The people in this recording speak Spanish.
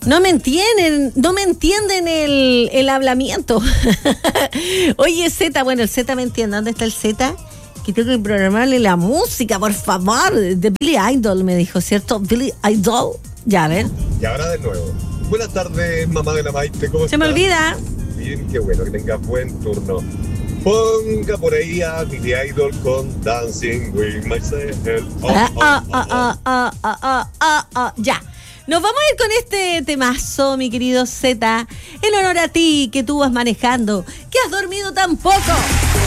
No me entienden el hablamiento. Oye, Z, bueno, el Z me entiende. ¿Dónde está el Z? Que tengo que programarle la música, por favor. De Billy Idol, me dijo, ¿cierto? Billy Idol. Ya, a ver. Y ahora de nuevo. Buenas tardes, mamá de la Maite, ¿cómo estás? Se me olvida. Bien, qué bueno, que tengas buen turno. Ponga por ahí a Billy Idol con Dancing with Myself. Ya. Nos vamos a ir con este temazo, mi querido Z, en honor a ti que tú vas manejando, que has dormido tan poco.